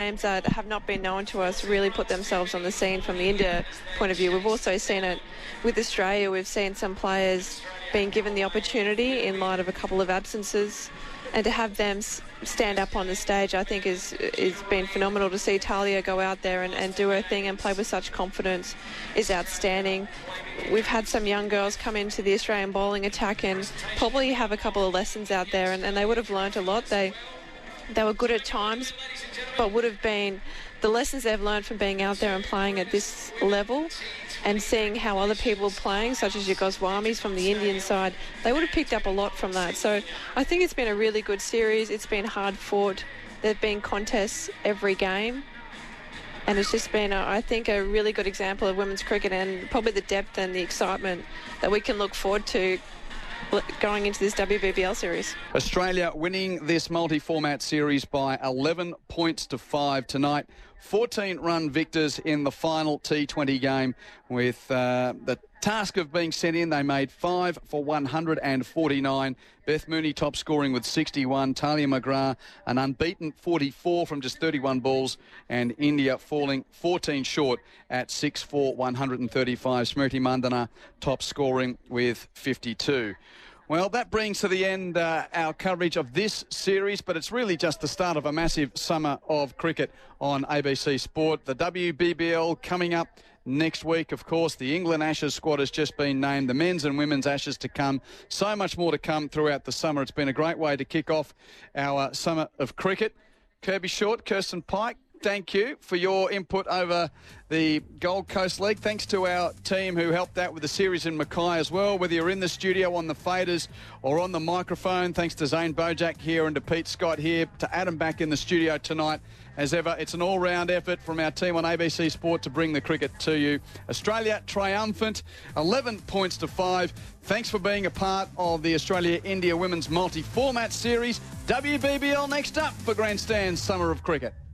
names that have not been known to us really put themselves on the scene from the India point of view. We've also seen it with Australia. We've seen some players being given the opportunity in light of a couple of absences, and to have them stand up on the stage, I think is been phenomenal. To see Talia go out there and do her thing and play with such confidence is outstanding. We've had some young girls come into the Australian bowling attack and probably have a couple of lessons out there, and they would have learnt a lot. They were good at times, but would have been the lessons they've learned from being out there and playing at this level and seeing how other people are playing, such as your Goswamis from the Indian side, they would have picked up a lot from that. So I think it's been a really good series. It's been hard fought. There have been contests every game. And it's just been, I think, a really good example of women's cricket and probably the depth and the excitement that we can look forward to going into this WBBL series. Australia winning this multi-format series by 11 points to 5 tonight. 14-run victors in the final T20 game with the task of being sent in. They made 5 for 149. Beth Mooney top scoring with 61. Talia McGrath an unbeaten 44 from just 31 balls. And India falling 14 short at 6 for 135. Smriti Mandana top scoring with 52. Well, that brings to the end our coverage of this series, but it's really just the start of a massive summer of cricket on ABC Sport. The WBBL coming up next week, of course. The England Ashes squad has just been named. The men's and women's Ashes to come. So much more to come throughout the summer. It's been a great way to kick off our summer of cricket. Kirby Short, Kirsten Pike, thank you for your input over the Gold Coast League. Thanks to our team who helped out with the series in Mackay as well, whether you're in the studio on the faders or on the microphone. Thanks to Zane Bojack here and to Pete Scott here, to Adam back in the studio tonight. As ever, it's an all-round effort from our team on ABC Sport to bring the cricket to you. Australia triumphant, 11 points to 5. Thanks for being a part of the Australia-India Women's Multi-Format Series. WBBL next up for Grandstand's Summer of Cricket.